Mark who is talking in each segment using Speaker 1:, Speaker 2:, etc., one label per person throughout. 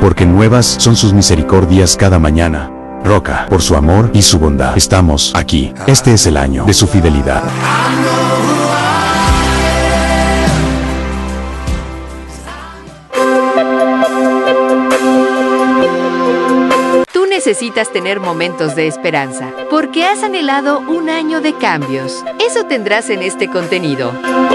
Speaker 1: porque nuevas son sus misericordias cada mañana. Roca, por su amor y su bondad, estamos aquí. Este es el año de su fidelidad.
Speaker 2: Tú necesitas tener momentos de esperanza, porque has anhelado un año de cambios. Eso tendrás en este contenido.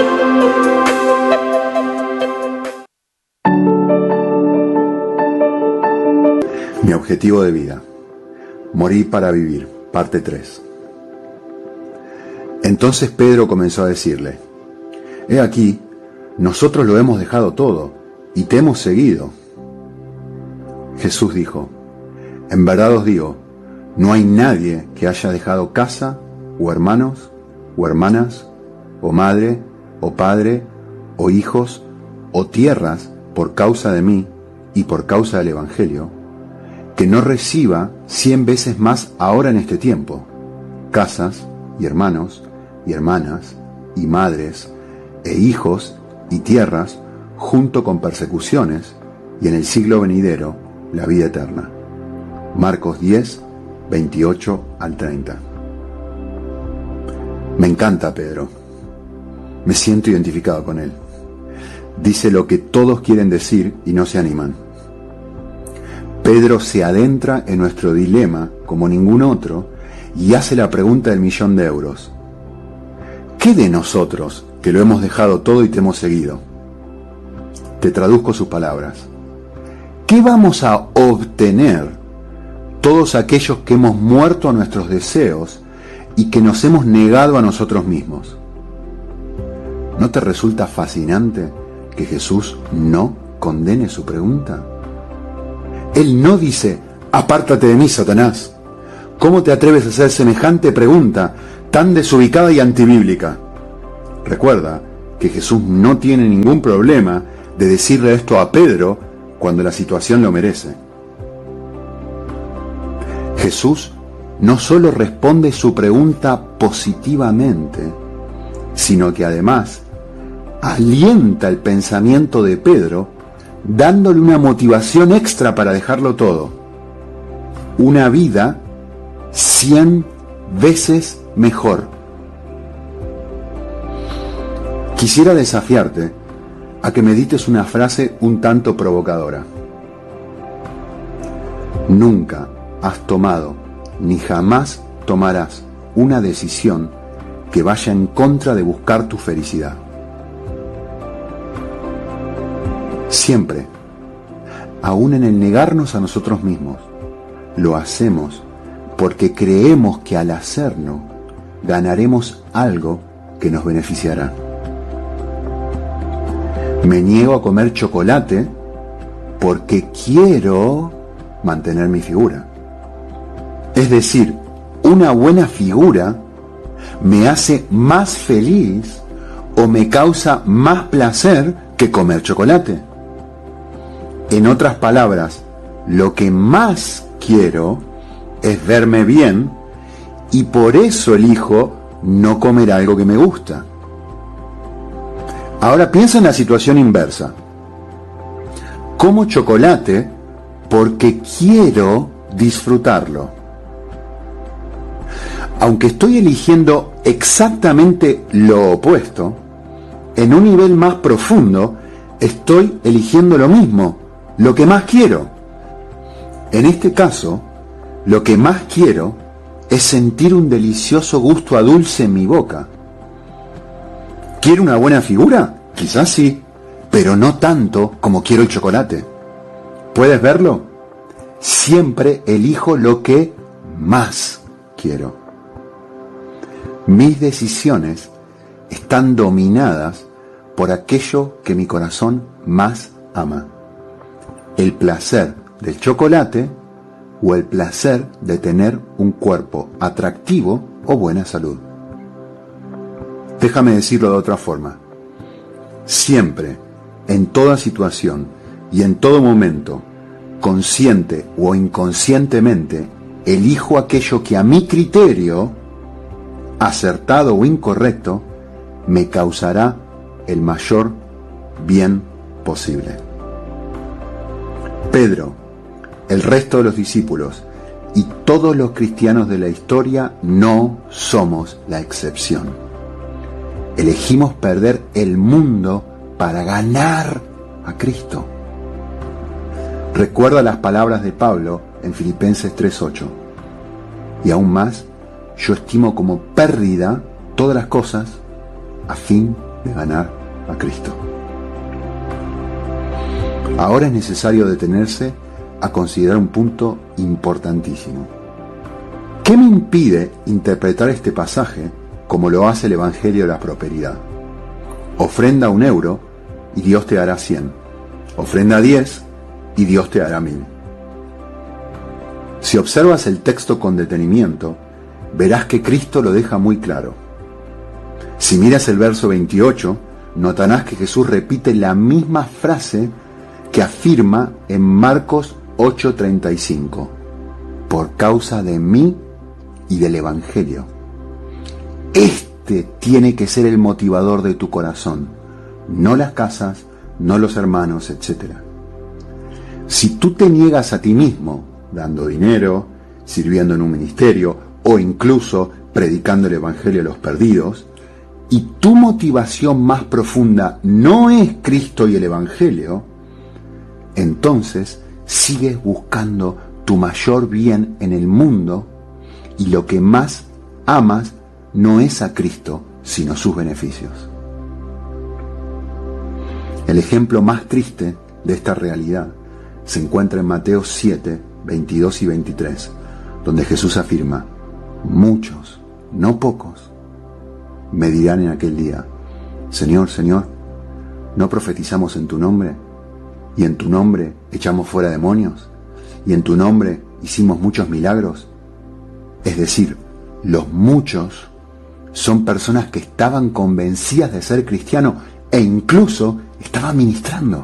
Speaker 3: Mi objetivo de vida. Morir para vivir. Parte 3. Entonces Pedro comenzó a decirle: He aquí, nosotros lo hemos dejado todo, y te hemos seguido. Jesús dijo: En verdad os digo, no hay nadie que haya dejado casa, o hermanos, o hermanas, o madre, o padre, o hijos, o tierras, por causa de mí y por causa del Evangelio, que no reciba 100 veces más ahora en este tiempo, casas, y hermanos, y hermanas, y madres, e hijos, y tierras, junto con persecuciones, y en el siglo venidero, la vida eterna. Marcos 10, 28 al 30. Me encanta Pedro. Me siento identificado con él. Dice lo que todos quieren decir y no se animan. Pedro se adentra en nuestro dilema como ningún otro y hace la pregunta del $1.000.000. ¿Qué de nosotros que lo hemos dejado todo y te hemos seguido? Te traduzco sus palabras. ¿Qué vamos a obtener todos aquellos que hemos muerto a nuestros deseos y que nos hemos negado a nosotros mismos? ¿No te resulta fascinante que Jesús no condene su pregunta? Él no dice: apártate de mí, Satanás. ¿Cómo te atreves a hacer semejante pregunta tan desubicada y antibíblica? Recuerda que Jesús no tiene ningún problema de decirle esto a Pedro cuando la situación lo merece. Jesús no solo responde su pregunta positivamente, sino que además alienta el pensamiento de Pedro, dándole una motivación extra para dejarlo todo. Una vida 100 veces mejor. Quisiera desafiarte a que medites una frase un tanto provocadora. Nunca has tomado ni jamás tomarás una decisión que vaya en contra de buscar tu felicidad. Siempre, aún en el negarnos a nosotros mismos, lo hacemos porque creemos que al hacerlo ganaremos algo que nos beneficiará. Me niego a comer chocolate porque quiero mantener mi figura. Es decir, una buena figura me hace más feliz o me causa más placer que comer chocolate. En otras palabras, lo que más quiero es verme bien y por eso elijo no comer algo que me gusta. Ahora piensa en la situación inversa. Como chocolate porque quiero disfrutarlo. Aunque estoy eligiendo exactamente lo opuesto, en un nivel más profundo estoy eligiendo lo mismo, lo que más quiero. En este caso, lo que más quiero es sentir un delicioso gusto a dulce en mi boca. ¿Quiero una buena figura? Quizás sí, pero no tanto como quiero el chocolate. ¿Puedes verlo? Siempre elijo lo que más quiero. Mis decisiones están dominadas por aquello que mi corazón más ama. El placer del chocolate o el placer de tener un cuerpo atractivo o buena salud. Déjame decirlo de otra forma. Siempre, en toda situación y en todo momento, consciente o inconscientemente, elijo aquello que a mi criterio, acertado o incorrecto, me causará el mayor bien posible. Pedro, el resto de los discípulos y todos los cristianos de la historia no somos la excepción. Elegimos perder el mundo para ganar a Cristo. Recuerda las palabras de Pablo en Filipenses 3:8. Y aún más, yo estimo como pérdida todas las cosas a fin de ganar a Cristo. Ahora es necesario detenerse a considerar un punto importantísimo. ¿Qué me impide interpretar este pasaje como lo hace el Evangelio de la Prosperidad? Ofrenda 1 euro y Dios te dará 100. Ofrenda 10 y Dios te dará 1000. Si observas el texto con detenimiento, verás que Cristo lo deja muy claro. Si miras el verso 28, notarás que Jesús repite la misma frase que afirma en Marcos 8:35, por causa de mí y del Evangelio. Este tiene que ser el motivador de tu corazón, no las casas, no los hermanos, etc. Si tú te niegas a ti mismo, dando dinero, sirviendo en un ministerio o incluso predicando el Evangelio a los perdidos, y tu motivación más profunda no es Cristo y el Evangelio, entonces sigues buscando tu mayor bien en el mundo y lo que más amas no es a Cristo, sino sus beneficios. El ejemplo más triste de esta realidad se encuentra en Mateo 7, 22 y 23, donde Jesús afirma: muchos, no pocos, me dirán en aquel día: Señor, Señor, ¿no profetizamos en tu nombre? ¿Y en tu nombre echamos fuera demonios? ¿Y en tu nombre hicimos muchos milagros? Es decir, los muchos son personas que estaban convencidas de ser cristianos e incluso estaban ministrando.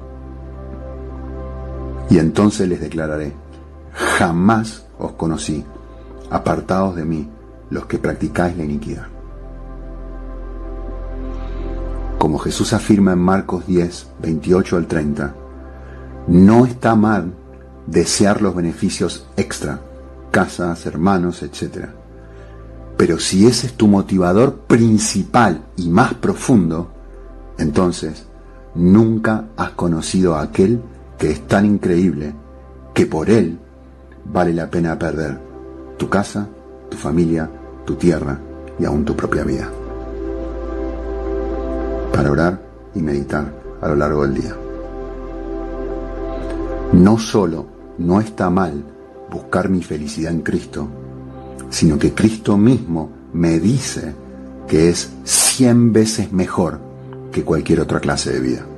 Speaker 3: Y entonces les declararé: jamás os conocí, apartados de mí, los que practicáis la iniquidad. Como Jesús afirma en Marcos 10, 28 al 30, no está mal desear los beneficios extra, casas, hermanos, etc. Pero si ese es tu motivador principal y más profundo, entonces nunca has conocido a aquel que es tan increíble que por él vale la pena perder tu casa, tu familia, tu tierra y aún tu propia vida. Para orar y meditar a lo largo del día. No solo no está mal buscar mi felicidad en Cristo, sino que Cristo mismo me dice que es 100 veces mejor que cualquier otra clase de vida.